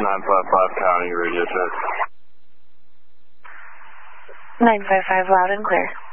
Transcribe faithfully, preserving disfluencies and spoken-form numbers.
nine five five County, radio check. nine five five, loud and clear.